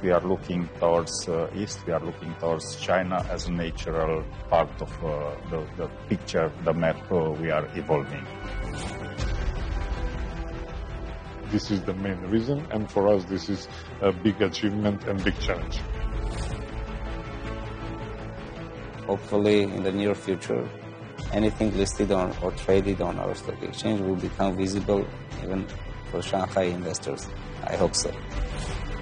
we are looking towards East, we are looking towards China as a natural part of the picture, the map we are evolving. This is the main reason, and for us this is a big achievement and big challenge. Hopefully in the near future, anything listed on or traded on our stock exchange will become visible even for Shanghai investors. I hope so.